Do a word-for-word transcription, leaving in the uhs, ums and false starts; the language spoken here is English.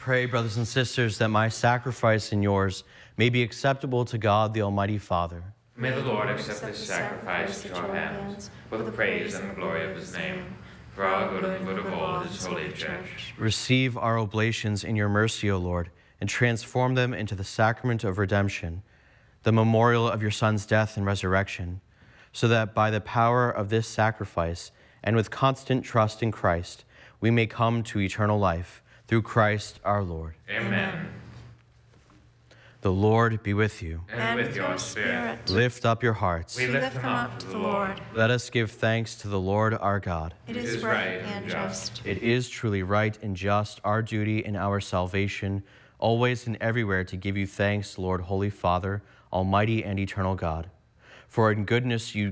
Pray, brothers and sisters, that my sacrifice and yours may be acceptable to God, the Almighty Father. May the Lord accept this sacrifice at your hands for the praise and the glory of his name, for our good and the good of all his holy church. Receive our oblations in your mercy, O Lord, and transform them into the sacrament of redemption, the memorial of your Son's death and resurrection, so that by the power of this sacrifice and with constant trust in Christ, we may come to eternal life, through Christ our Lord. Amen. The Lord be with you. And, and with your spirit. Lift up your hearts. We lift them up to the Lord. Let us give thanks to the Lord our God. It is right and just. It is truly right and just, our duty and our salvation, always and everywhere to give you thanks, Lord, Holy Father, Almighty and eternal God. For in goodness you